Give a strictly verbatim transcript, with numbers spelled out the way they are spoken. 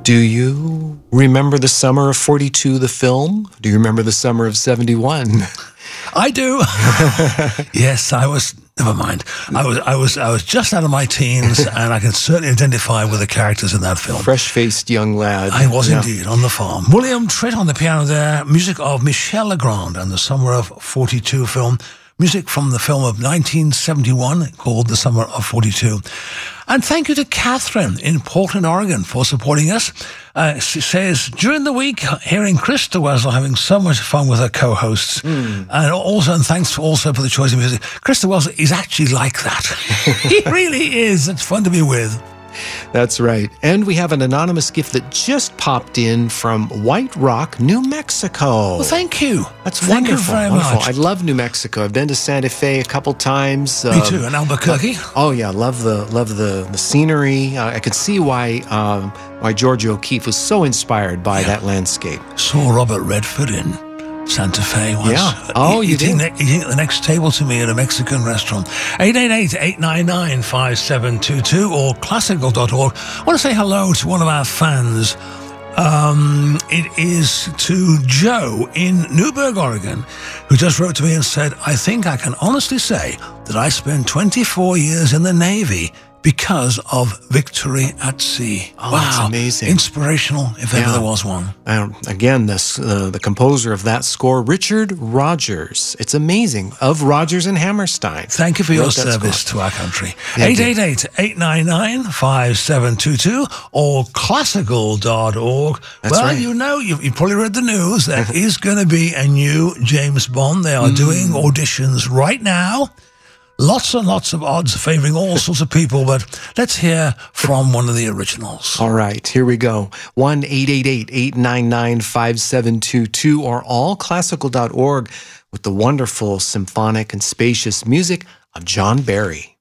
Do you remember the summer of forty-two, the film? Do you remember the summer of seventy-one? I do. Yes, I was. Never mind. I was. I was. I was just out of my teens, and I can certainly identify with the characters in that film. Fresh-faced young lad. I was Yeah. indeed on the farm. William Tritt on the piano there. Music of Michel Legrand and the Summer of forty-two film. Music from the film of nineteen seventy-one called The Summer of forty-two. And thank you to Catherine in Portland, Oregon for supporting us. Uh, she says, during the week, hearing Krista Wessel having so much fun with her co-hosts. Mm. And also, and thanks for also for the choice of music. Krista Wessel is actually like that. He really is. It's fun to be with. That's right. And we have an anonymous gift that just popped in from White Rock, New Mexico. Well, thank you. That's thank wonderful. you very wonderful. much. I love New Mexico. I've been to Santa Fe a couple times. Me too, and Albuquerque. Oh yeah, love the love the the scenery. Uh, I could see why um, why George O'Keeffe was so inspired by yeah. that landscape. Saw Robert Redford in Santa Fe once. Yeah. Oh, you eating, did? The, eating at the next table to me at a Mexican restaurant. eight eight eight, eight nine nine, five seven two two or classical dot org. I want to say hello to one of our fans. Um, it is to Joe in Newberg, Oregon, who just wrote to me and said, I think I can honestly say that I spent twenty-four years in the Navy because of Victory at Sea. Oh, wow. That's amazing. Inspirational, if yeah. ever there was one. Um, again, this, uh, the composer of that score, Richard Rogers. It's amazing. Of Rogers and Hammerstein. Thank you for your service score. To our country. eight eight eight, eight nine nine, five seven two two or classical dot org. That's well, right. you know, you've, you've probably read the news. There is going to be a new James Bond. They are mm. doing auditions right now. Lots and lots of odds favoring all sorts of people, but let's hear from one of the originals. All right, here we go. one eight eight eight, eight nine nine, five seven two two or all classical dot org with the wonderful symphonic and spacious music of John Barry.